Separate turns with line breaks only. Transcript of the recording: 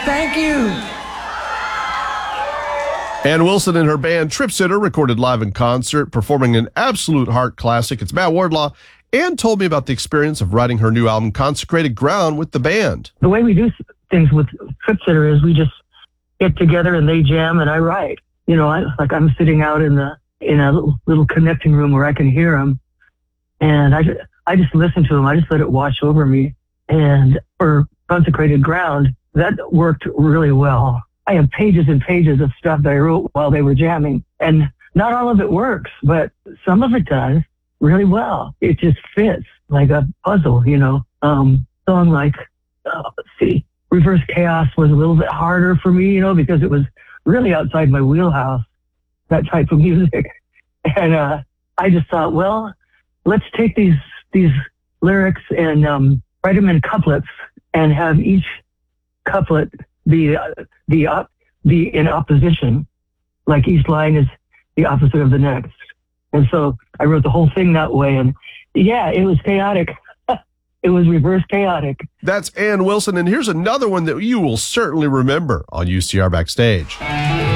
Thank you.
Ann Wilson and her band Trip Sitter recorded live in concert, performing an absolute heart classic. It's Matt Wardlaw. Ann told me about the experience of writing her new album, Consecrated Ground, with the band.
The way we do things with Trip Sitter is we just get together and they jam and I write. You know, I'm sitting out in a little connecting room where I can hear them, and I just listen to them. I just let it wash over me. And for Consecrated Ground, that worked really well. I have pages and pages of stuff that I wrote while they were jamming, and not all of it works, but some of it does really well. It just fits like a puzzle, you know. Song like, let's see, Reverse Chaos was a little bit harder for me, you know, because it was really outside my wheelhouse, that type of music. And I just thought, well, let's take these lyrics and write them in couplets and have each couplet be in opposition, like each line is the opposite of the next. And so I wrote the whole thing that way, and yeah, it was chaotic. It was reverse chaotic.
That's Ann Wilson, and here's another one that you will certainly remember on UCR Backstage.